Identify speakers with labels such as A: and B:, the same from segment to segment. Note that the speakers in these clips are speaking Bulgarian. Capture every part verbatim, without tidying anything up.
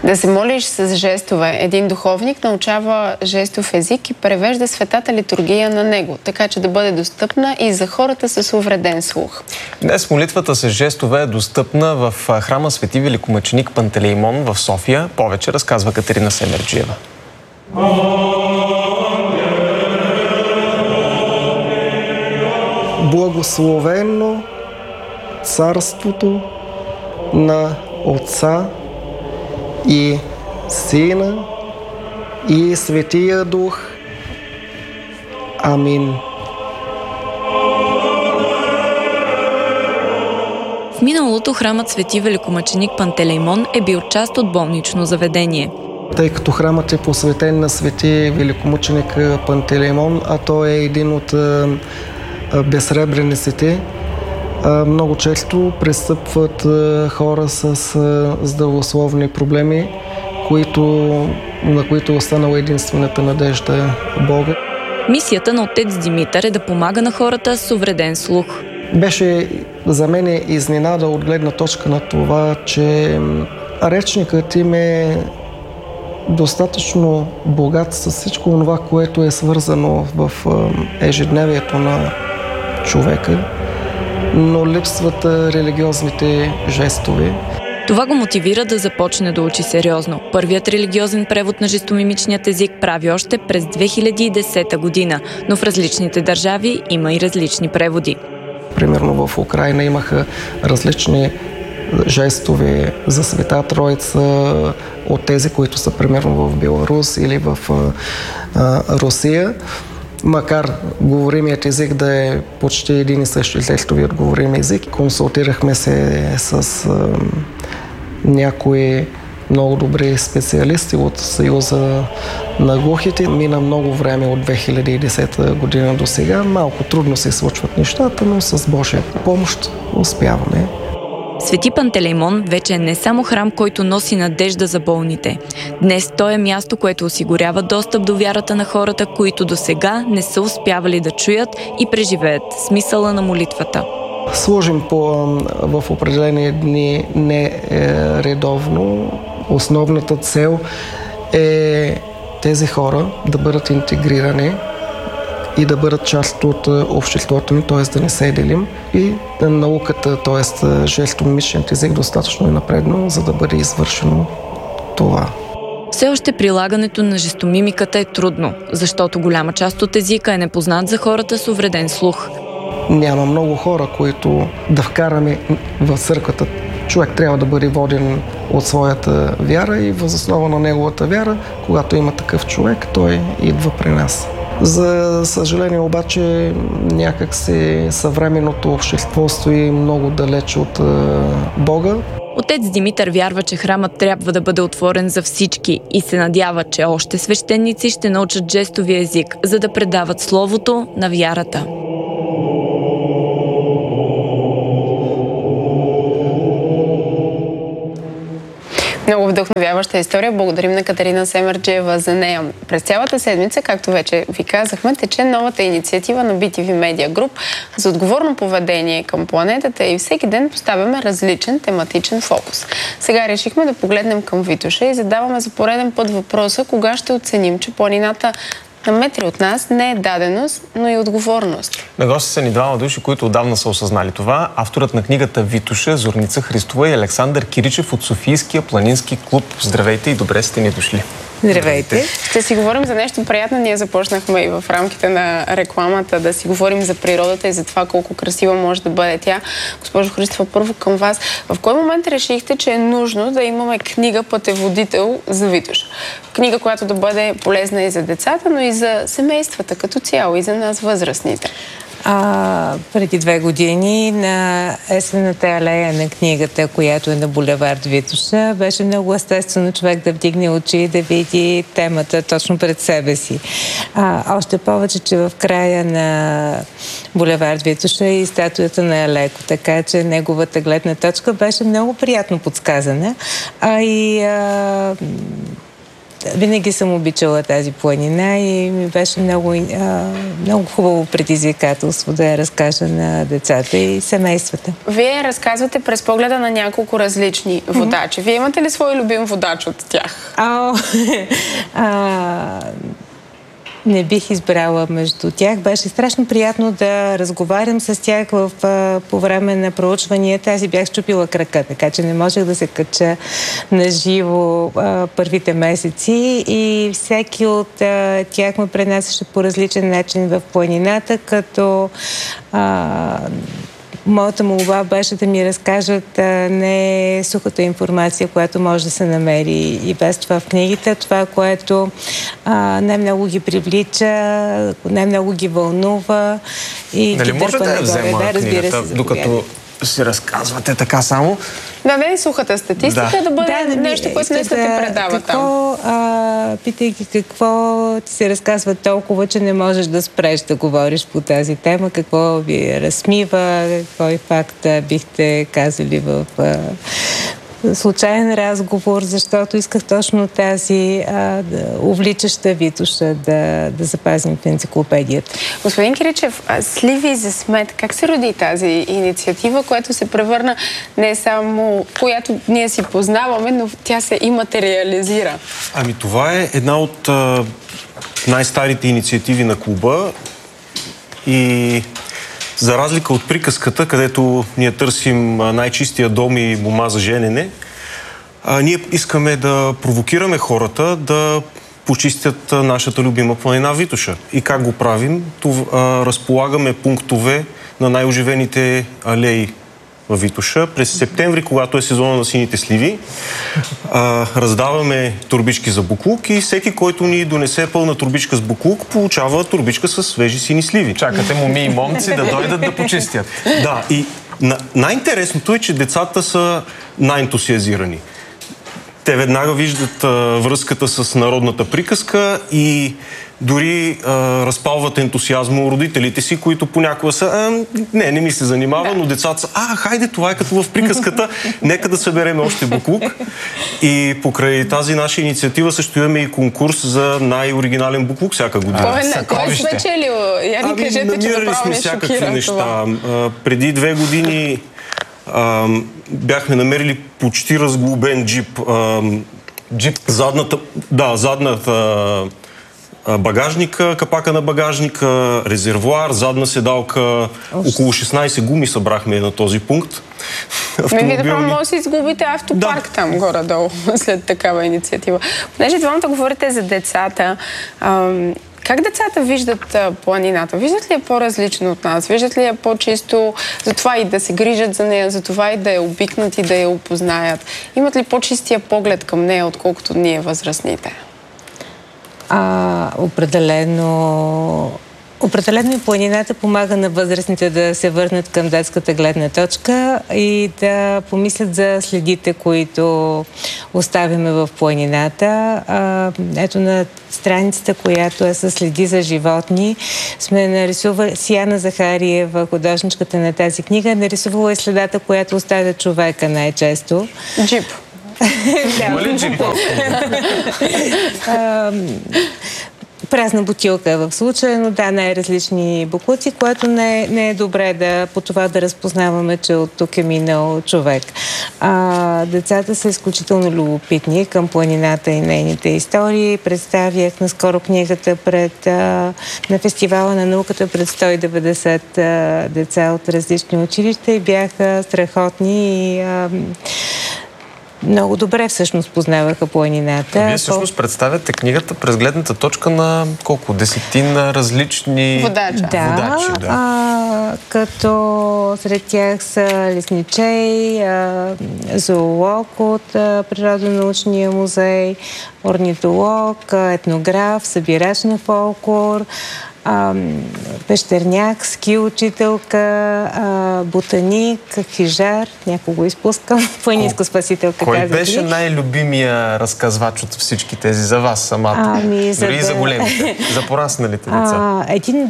A: Да се молиш с жестове. Един духовник научава жестов език и превежда светата литургия на него, така че да бъде достъпна и за хората с увреден слух.
B: Днес молитвата с жестове е достъпна в храма Свети Великомъченик Пантелеймон в София. Повече разказва Катерина Семерджиева.
C: Благословено царството на Отца и Сина и Светия Дух. Амин.
D: В миналото храмът Свети Великомъченик Пантелеймон е бил част от болнично заведение.
C: Тъй като храмът е посветен на Свети Великомъченик Пантелеймон, а той е един от безсребрениците, много често престъпват хора с здравословни проблеми, които, на които е останала единствената надежда Бога.
D: Мисията на отец Димитър е да помага на хората с увреден слух.
C: Беше за мен изненада от гледна точка на това, че речникът им е достатъчно богат с всичко това, което е свързано в ежедневието на човека, но липсват религиозните жестове.
D: Това го мотивира да започне да учи сериозно. Първият религиозен превод на жестомимичният език прави още през две хиляди и десета година, но в различните държави има и различни преводи.
C: Примерно в Украйна имаха различни жестове за Света Троица от тези, които са примерно в Беларус или в а, Русия. Макар говоримият език да е почти един и същи жестовият говорим език, консултирахме се с а, някои много добри специалисти от Съюза на глухите. Мина много време от две хиляди и десета година до сега. Малко трудно се случват нещата, но с Божия помощ успяваме.
D: Свети Пантелеймон вече е не само храм, който носи надежда за болните. Днес той е място, което осигурява достъп до вярата на хората, които досега не са успявали да чуят и преживеят смисъла на молитвата.
C: Служим по, в определени дни не е редовно. Основната цел е тези хора да бъдат интегрирани и да бъдат част от обществото ни, т.е. да не се делим, и науката, т.е. жестомимичният език достатъчно е напреднал, за да бъде извършено това.
D: Все още прилагането на жестомимиката е трудно, защото голяма част от езика е непознат за хората с увреден слух.
C: Няма много хора, които да вкараме в църквата. Човек трябва да бъде воден от своята вяра и въз основа на неговата вяра, когато има такъв човек, той идва при нас. За съжаление обаче някак се съвременното общество стои много далеч от Бога.
D: Отец Димитър вярва, че храмът трябва да бъде отворен за всички и се надява, че още свещеници ще научат жестовия език, за да предават словото на вярата.
A: Много вдъхновяваща история. Благодарим на Катерина Семерджиева за нея. През цялата седмица, както вече ви казахме, тече новата инициатива на би ти ви Media Group за отговорно поведение към планетата и всеки ден поставяме различен тематичен фокус. Сега решихме да погледнем към Витоша и задаваме за пореден път въпроса кога ще оценим, че планината на метри от нас не е даденост, но и отговорност. На
B: гости са ни двама души, които отдавна са осъзнали това. Авторът на книгата Витоша, Зорница Христова, и Александър Киричев от Софийския планински клуб. Здравейте и добре сте ни дошли.
A: Здравейте. Ще си говорим за нещо приятно. Ние започнахме и в рамките на рекламата да си говорим за природата и за това колко красива може да бъде тя. Госпожо Христова, първо към вас. В кой момент решихте, че е нужно да имаме книга пътеводител за Витоша? Книга, която да бъде полезна и за децата, но и за семействата като цяло, и за нас възрастните?
E: А, преди две години на есенната алея на книгата, която е на булевард Витоша, беше много естествено човек да вдигне очи и да види темата точно пред себе си. А, още повече, че в края на булевард Витоша е и статуята на Алеко, така че неговата гледна точка беше много приятно подсказана. А и а, винаги съм обичала тази планина и ми беше много, а, много хубаво предизвикателство да я разкажа на децата и семействата.
A: Вие разказвате през погледа на няколко различни водачи. Mm-hmm. Вие имате ли свой любим водач от тях?
E: А, а, не бих избрала между тях. Беше страшно приятно да разговарям с тях в, а, по време на проучванията. Аз си бях счупила крака, така че не можех да се кача на живо а, първите месеци и всеки от а, тях ме пренасяше по различен начин в планината, като а, моята молба беше да ми разкажат а, не сухата информация, която може да се намери и без това в книгите, това, което най-много ги привлича, най-много ги вълнува и
B: дали
E: ги
B: може
E: дърпа
B: да я
E: нагоре.
B: взема
E: Да, разбира
B: книгата,
E: се,
B: докато си разказвате така само?
A: Да, не е сухата статистика, да, да бъде да, нещо, което не се да, предава
E: какво,
A: там.
E: А, питайки какво ти се разказва толкова, че не можеш да спреш да говориш по тази тема, какво ви разсмива, кой факт бихте казали в а, случайен разговор, защото исках точно тази а, да, увличаща Витоша да, да запазим в енциклопедията.
A: Господин Киричев, Сливи за смет, как се роди тази инициатива, която се превърна не само, която ние си познаваме, но тя се и материализира?
F: Ами това е една от а, най-старите инициативи на клуба и за разлика от приказката, където ние търсим най-чистия дом и мома за женене, а, ние искаме да провокираме хората да почистят нашата любима планина Витоша. И как го правим? Това, а, разполагаме пунктове на най-оживените алеи в Витоша. През септември, когато е сезона на сините сливи, а, раздаваме турбички за буклук и всеки, който ни донесе пълна турбичка с буклук, получава турбичка с свежи сини сливи.
B: Чакате моми и момци да дойдат да почистят.
F: Да, и на, най-интересното е, че децата са най-ентусиазирани. Те веднага виждат а, връзката с народната приказка и дори а, разпалват ентусиазма у родителите си, които понякога са а, не, не ми се занимава, да. Но децата са а, хайде, това е като в приказката, нека да съберем още буклук. И покрай тази наша инициатива също имаме и конкурс за най-оригинален буклук всяка година.
A: Кой е спечелил? Я ни кажете, че направо не шокира
F: неща.
A: това.
F: А, преди две години а, бяхме намерили почти разглобен джип. А,
B: джип?
F: Задната, да, задната багажника, капака на багажника, резервоар, задна седалка, около шестнайсет гуми събрахме на този пункт.
A: Ме ви да право може да си изгубите автопарк да. Там горе-долу след такава инициатива. Понеже двамата говорите за децата, ам, как децата виждат а, планината? Виждат ли я по-различно от нас? Виждат ли я по-чисто за това и да се грижат за нея, за това и да я обикнат и да я опознаят? Имат ли по-чистия поглед към нея, отколкото ние възрастните?
E: А, определено... Определено и планината помага на възрастните да се върнат към детската гледна точка и да помислят за следите, които оставяме в планината. А, ето на страницата, която е със следи за животни, сме нарисували, Сияна Захариева, художничката на тази книга, е нарисувала и следата, която оставя човека най-често.
A: Джип.
B: Има ли джип?
E: Празна бутилка е в случая, но да, най-различни буклуци, което не е, не е добре да по това да разпознаваме, че от тук е минал човек. А, децата са изключително любопитни към планината и нейните истории. Представях наскоро книгата пред, а, на фестивала на науката пред сто и деветдесет а, деца от различни училища и бяха страхотни и а, много добре всъщност познаваха планината.
B: А вие всъщност представяте книгата през гледната точка на колко? Десетина различни
A: водача.
E: Да,
B: водачи, да.
E: А, като сред тях са лесничей, а, зоолог от а, Природонаучния музей, орнитолог, а, етнограф, събирач на фолклор, А, пещерняк, ски учителка, а, ботаник, хижар, някого изпускам, планинска спасителка.
B: Кой беше най-любимия разказвач от всички тези за вас самата?
E: Ами,
B: Дори
E: за
B: и
E: да...
B: за големите, за порасналите деца.
E: А, един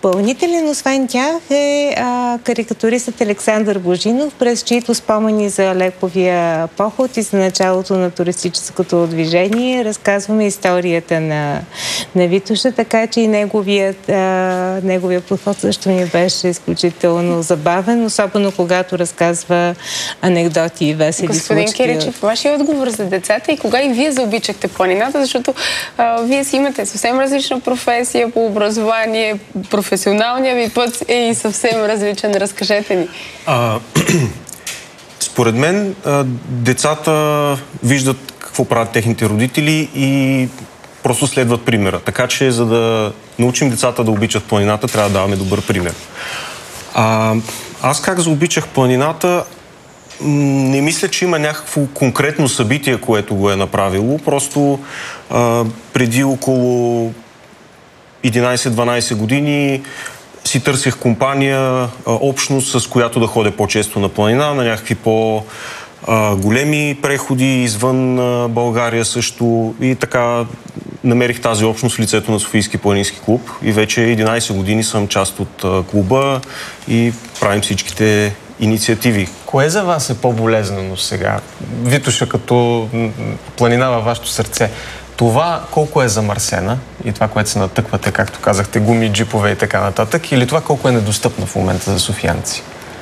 E: допълнителен, освен тях, е а, карикатуристът Александър Божинов, през чието спомени за Лековия поход и за началото на туристическото движение разказваме историята на, на Витоша, така че и неговият, а, неговият подход също ми беше изключително забавен, особено когато разказва анекдоти и весели
A: Господин
E: случки.
A: Господин Киричев, вашия отговор за децата и кога и вие заобичахте планината, защото а, вие си имате съвсем различна професия по образование, професионалния ви път е и съвсем различен. Разкажете ни.
F: А, според мен а, децата виждат какво правят техните родители и просто следват примера. Така че, за да научим децата да обичат планината, трябва да даваме добър пример. А, аз как заобичах планината? Не мисля, че има някакво конкретно събитие, което го е направило. Просто а, преди около единайсет-дванайсет години си търсих компания, а, общност, с която да ходя по-често на планина, на някакви по-големи преходи извън а, България също. И така намерих тази общност в лицето на Софийски планински клуб. И вече единайсет години съм част от а, клуба и правим всичките инициативи.
B: Кое за вас е по-болезнено сега? Витоша като планина във вашето сърце. Това колко е замърсена и това, което се натъквате, както казахте, гуми, джипове и така нататък, или това колко е недостъпно в момента за софиянци?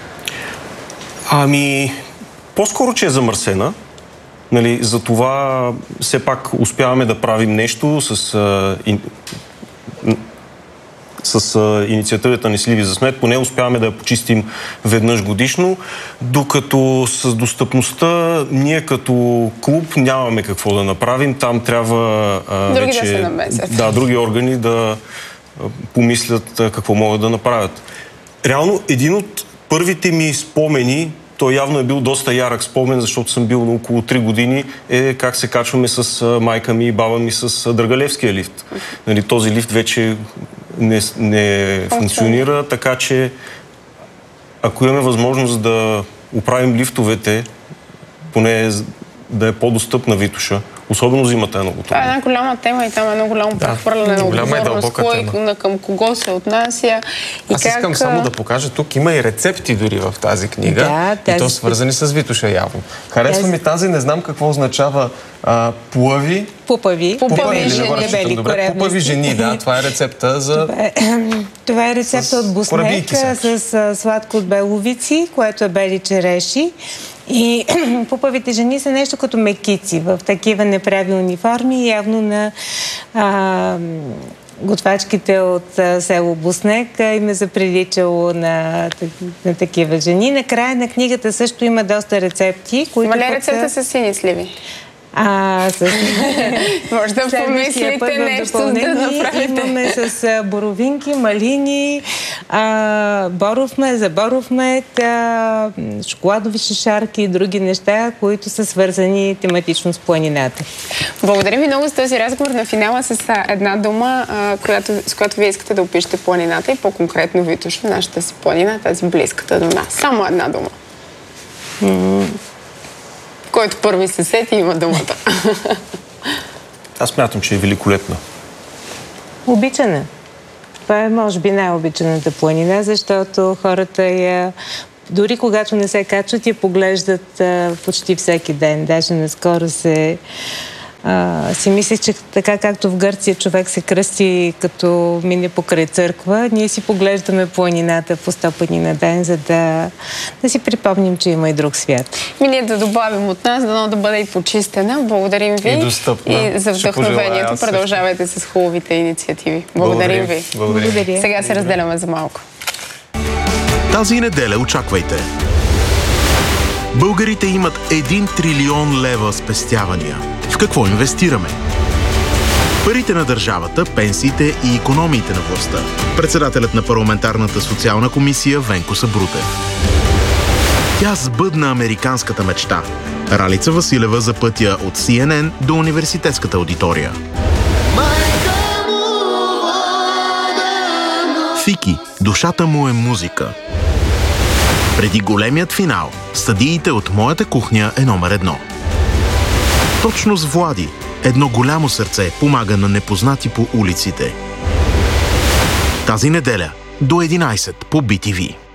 F: Ами, по-скоро, че е замърсена. Нали, за това все пак успяваме да правим нещо с... А, ин... с а, инициативата ни Сливи за смет, поне успяваме да я почистим веднъж годишно, докато с достъпността ние като клуб нямаме какво да направим. Там трябва а,
A: други
F: вече...
A: да се намесят.
F: Да, други органи да а, помислят а, какво могат да направят. Реално, един от първите ми спомени, той явно е бил доста ярък спомен, защото съм бил на около три години, е как се качваме с а, майка ми и баба ми с Драгалевския лифт. Нали, този лифт вече не, не функционира, така че ако имаме възможност да оправим лифтовете, поне да е по-достъпна Витоша, особено зимата е много трудно.
A: Това е една голяма тема и там е едно голямо
B: да,
A: прехвърляне на отговорност, кой
B: тема.
A: Към кого се отнася. И
B: Аз
A: как...
B: искам само да покажа, тук има и рецепти дори в тази книга,
E: да,
B: и то свързани с Витоша явно. Харесва
E: тази...
B: ми тази, не знам какво означава а, плъви.
E: Пупави.
A: Пупави жени.
B: Пупави жени, да, това е рецепта за...
E: Това е, това е рецепта от Буснек с, с сладко от беловици, което е бели череши. И пупавите жени са нещо като мекици в такива неправилни форми, явно на а, готвачките от а, село Буснек им е заприличало на, на такива жени. Накрая на книгата също има доста рецепти, които...
A: Има ли рецепта с сини сливи?
E: А, с...
A: Може да помислите нещо да направите.
E: Имаме с боровинки, малини, а, боров мед, за боров мед, а, шоколадови шишарки и други неща, които са свързани тематично с планината.
A: Благодаря ви много за този разговор. На финала с една дума, а, която, с която вие искате да опишете планината и по-конкретно Витоша, нашата си планина, тази близката до нас. Само една дума.
E: Mm.
A: Който първи се сети, има думата.
F: Аз смятам, че е великолепна.
E: Обичана. Това е, може би, най-обичаната планина, защото хората я... Дори когато не се качват, я поглеждат а, почти всеки ден. Даже наскоро се... А, си мислех, че така както в Гърция човек се кръсти като мине покрай църква, ние си поглеждаме планината по сто пъти на ден, за да, да си припомним, че има и друг свят.
A: И ние да добавим от нас, дано да бъде и почистена. Благодарим ви.
B: И достъпна.
A: И за вдъхновението. Продължавайте с хубавите инициативи. Благодарим ви.
B: Благодарим.
E: Благодаря.
A: Сега се разделяме за малко.
G: Тази неделя очаквайте. Българите имат един трилион лева спестявания. В какво инвестираме? Парите на държавата, пенсиите и икономиите на властта. Председателят на парламентарната социална комисия Венко Сабрутев. Тя сбъдна американската мечта. Ралица Василева за пътя от Си Ен Ен до университетската аудитория. Фики. Душата му е музика. Преди големият финал, съдиите от Моята кухня е номер едно. Точно с Влади, едно голямо сърце помага на непознати по улиците. Тази неделя до единайсет по Би Ти Ви.